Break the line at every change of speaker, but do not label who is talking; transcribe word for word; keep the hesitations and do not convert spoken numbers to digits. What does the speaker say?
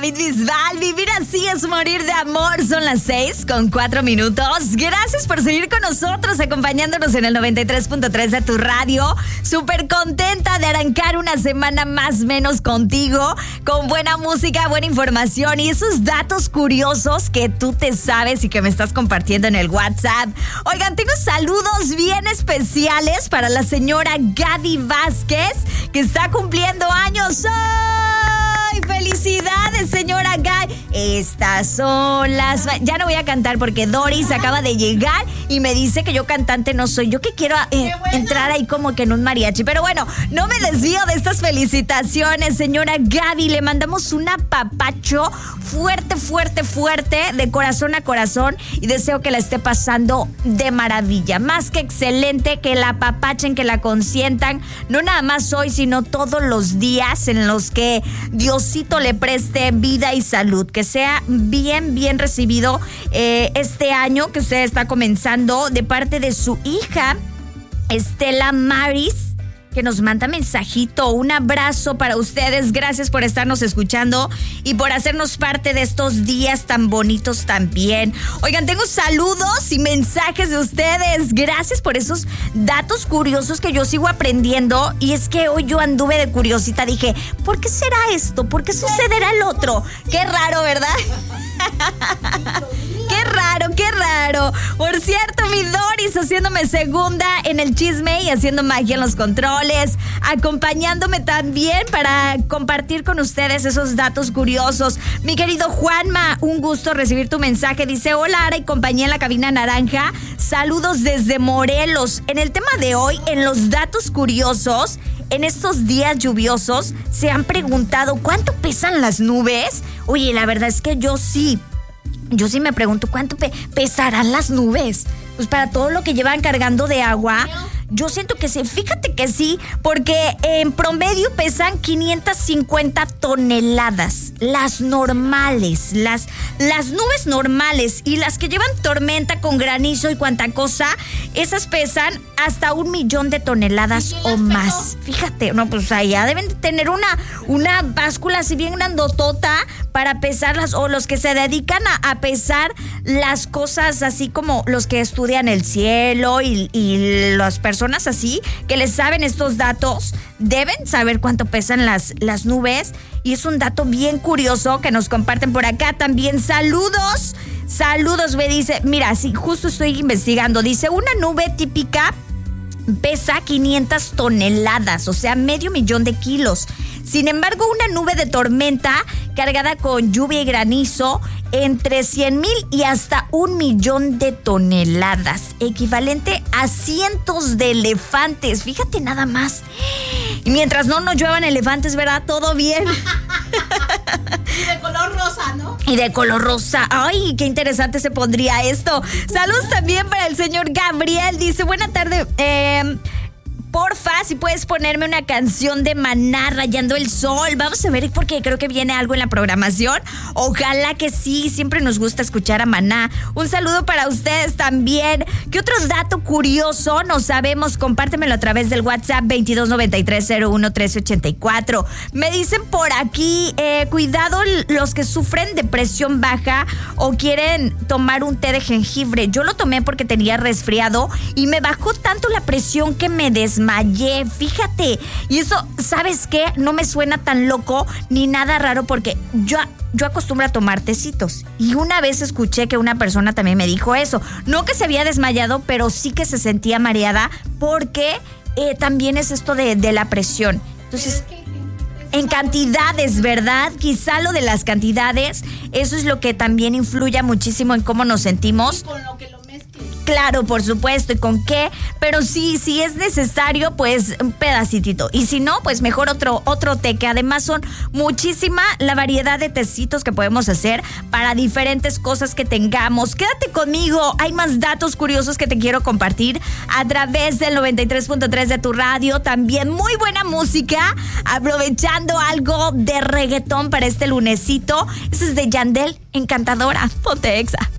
David Bisbal. Vivir así es morir de amor. Son las seis con cuatro minutos. Gracias por seguir con nosotros, acompañándonos en el noventa y tres punto tres de tu radio. Súper contenta de arrancar una semana más o menos contigo, con buena música, buena información y esos datos curiosos que tú te sabes y que me estás compartiendo en el WhatsApp. Oigan, tengo saludos bien especiales para la señora Gaby Vázquez, que está cumpliendo años hoy. ¡Felicidades, señora Gaby! Estas son las... Ya no voy a cantar porque Doris acaba de llegar y me dice que yo cantante no soy. Yo que quiero eh, entrar ahí como que en un mariachi. Pero bueno, no me desvío de estas felicitaciones, señora Gaby. Le mandamos un apapacho fuerte, fuerte, fuerte, de corazón a corazón, y deseo que la esté pasando de maravilla. Más que excelente, que la apapachen, que la consientan, no nada más hoy, sino todos los días en los que Diosito le preste vida y salud. Que sea bien, bien recibido eh, este año que usted está comenzando, de parte de su hija, Estela Maris, que nos manda mensajito. Un abrazo para ustedes. Gracias por estarnos escuchando y por hacernos parte de estos días tan bonitos también. Oigan, tengo saludos y mensajes de ustedes. Gracias por esos datos curiosos que yo sigo aprendiendo. Y es que hoy yo anduve de curiosita. Dije, ¿por qué será esto? ¿Por qué sucederá el otro? Qué raro, ¿verdad? Qué raro, qué raro. Por cierto, mi Doris haciéndome segunda en el chisme y haciendo magia en los controles, acompañándome también para compartir con ustedes esos datos curiosos. Mi querido Juanma, un gusto recibir tu mensaje. Dice, hola Ara y compañía en la cabina naranja. Saludos desde Morelos. En el tema de hoy, en los datos curiosos, en estos días lluviosos, ¿se han preguntado cuánto pesan las nubes? Oye, la verdad es que yo sí, yo sí me pregunto cuánto pe- pesarán las nubes. Pues para todo lo que llevan cargando de agua, yo siento que sí. Fíjate que sí, porque en promedio pesan quinientas cincuenta toneladas. Las normales, las, las nubes normales, y las que llevan tormenta con granizo y cuanta cosa, esas pesan hasta un millón de toneladas o más. Fíjate, no, pues allá deben de tener una, una báscula así bien grandotota para pesarlas, o los que se dedican a, a pesar las cosas, así como los que estudian el cielo y, y las personas así que les saben estos datos, deben saber cuánto pesan las, las nubes. Y es un dato bien curioso que nos comparten por acá también. Saludos, saludos, me dice, mira, sí, justo estoy investigando, dice, una nube típica pesa quinientas toneladas, o sea, medio millón de kilos. Sin embargo, una nube de tormenta cargada con lluvia y granizo, entre cien mil y hasta un millón de toneladas, equivalente a cientos de elefantes. Fíjate nada más. Y mientras no nos lluevan elefantes, ¿verdad? Todo bien.
Y de color rosa, ¿no?
Y de color rosa. Ay, qué interesante se pondría esto. Saludos también para el señor Gabriel. Dice, buena tarde. Eh... Porfa, si puedes ponerme una canción de Maná, Rayando el Sol. Vamos a ver, porque creo que viene algo en la programación. Ojalá que sí, siempre nos gusta escuchar a Maná. Un saludo para ustedes también. ¿Qué otro dato curioso no sabemos? Compártemelo a través del WhatsApp veintidós noventa y tres cero uno trece ochenta y cuatro. Me dicen por aquí, eh, cuidado los que sufren de presión baja o quieren tomar un té de jengibre. Yo lo tomé porque tenía resfriado y me bajó tanto la presión que me desmayé. Desmayé, fíjate. Y eso, ¿sabes qué? No me suena tan loco ni nada raro, porque yo, yo acostumbro a tomar tecitos. Y una vez escuché que una persona también me dijo eso. No que se había desmayado, pero sí que se sentía mareada, porque eh, también es esto de, de la presión. Entonces, en cantidades, ¿verdad? Quizá lo de las cantidades, eso es lo que también influye muchísimo en cómo nos sentimos.
Y con lo que lo mezclen.
Claro, por supuesto, ¿y con qué? Pero sí, si es necesario, pues un pedacitito. Y si no, pues mejor otro, otro té, que además son muchísima la variedad de tecitos que podemos hacer para diferentes cosas que tengamos. Quédate conmigo, hay más datos curiosos que te quiero compartir a través del noventa y tres punto tres de tu radio. También muy buena música, aprovechando algo de reggaetón para este lunesito. Ese es de Yandel, Encantadora. Ponte Exa.